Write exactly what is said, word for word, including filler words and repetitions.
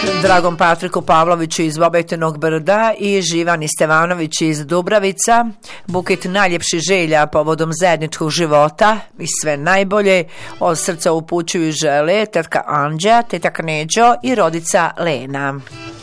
dragom Patriku Pavloviću iz Bobetinog Brda i Živani Stevanović iz Dubravica. Buket najljepših želja povodom zajedničkog života i sve najbolje od srca upućuju žele tetka Anđa, tetak Neđo i rodica Lena.